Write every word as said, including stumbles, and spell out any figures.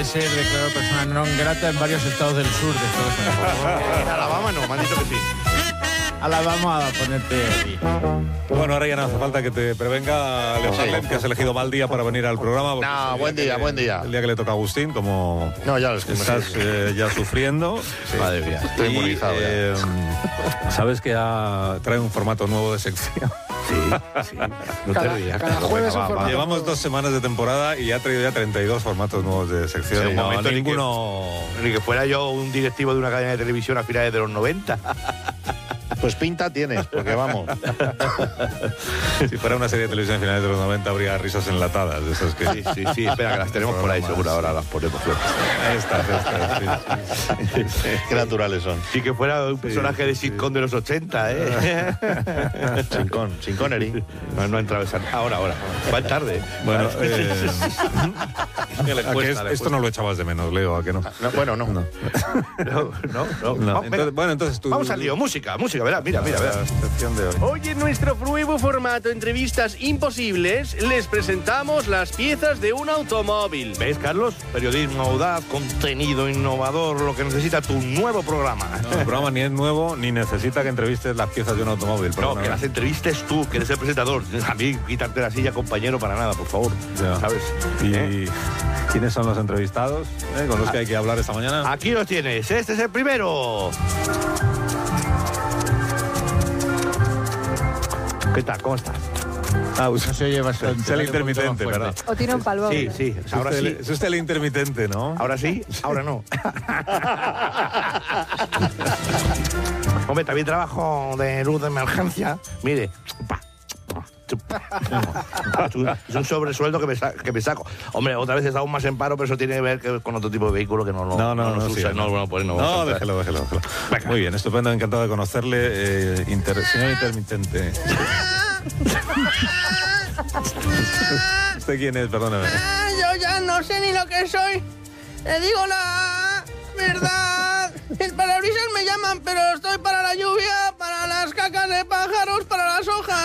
de ser declarado persona non grata en varios estados del sur de Estados Unidos. En Alabama no, me han dicho que sí. Ahora vamos a ponerte aquí. Bueno, ahora ya no hace falta que te prevenga, Leo Harlem, que has elegido mal día para venir al programa. No, buen día, que, buen día. El día que le toca a Agustín, como no, ya lo es que estás eh, ya sufriendo. Sí. Madre mía, estoy y, inmunizado eh, ya. Sabes que ha, trae un formato nuevo de sección. Sí, sí. No cada, te rías. Cada jueves va, un va. Llevamos nuevo. dos semanas de temporada y ha traído ya treinta y dos formatos nuevos de sección. Sí, y no, momento ninguno... Ni que, ni que fuera yo un directivo de una cadena de televisión a finales de los noventa. Pues pinta tienes, porque vamos. Si fuera una serie de televisión a finales de los noventa habría risas enlatadas. De esas que... Sí, sí, sí, espera, que las tenemos por ahí, seguro, ahora las ponemos. Estas, estas, sí, sí. Qué naturales son. Sí, que fuera un personaje sí, de sitcom sí. de los ochenta, ¿eh? Sincon, Sinconnery. No, no ha entrado esa... Ahora, ahora. Va tarde. Bueno, eh... ¿Qué le cuesta, es, le esto no lo echabas de menos, Leo, ¿a que no? no bueno, no. No, no, no. no. no. Vamos, entonces, bueno, entonces tú... Vamos al lío, música, música, verá, mira, mira, mira. La sección de hoy. Hoy en nuestro nuevo formato Entrevistas Imposibles les presentamos las piezas de un automóvil. ¿Ves, Carlos? Periodismo audaz, contenido innovador, lo que necesita tu nuevo programa. No, el programa ni es nuevo ni necesita que entrevistes las piezas de un automóvil. No, que las entrevistes tú, que eres el presentador. A mí, quitarte la silla, compañero, para nada, por favor. Ya. ¿Sabes? ¿Y ¿Eh? quiénes son los entrevistados eh, con los que hay que hablar esta mañana? Aquí los tienes, este es el primero. ¿Qué tal? ¿Cómo estás? Ah, No se oye bastante. Es el intermitente, ¿verdad? O tiene un palmo. Sí, sí, Es ahora usted, sí. el, es usted el intermitente, ¿no? Ahora sí, ahora no. Hombre, también trabajo de luz de emergencia. Mire, pa, es un sobresueldo que me, sa que me saco. Hombre, otra vez estamos más en paro, pero eso tiene que ver que con otro tipo de vehículo que no lo No, no, no, no, sí, usa, no, no, no, pues no, no, déjelo, déjelo, déjelo. Venga. Muy bien, estupendo, encantado de conocerle, eh, inter señor intermitente. ¿Usted quién es? Perdóname. Yo ya no sé ni lo que soy. Le digo la verdad.